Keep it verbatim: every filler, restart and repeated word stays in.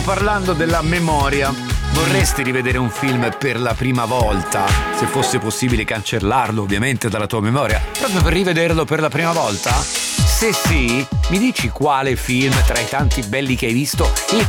Parlando della memoria, vorresti rivedere un film per la prima volta? Se fosse possibile cancellarlo ovviamente dalla tua memoria, proprio per rivederlo per la prima volta? Se sì, mi dici quale film tra i tanti belli che hai visto e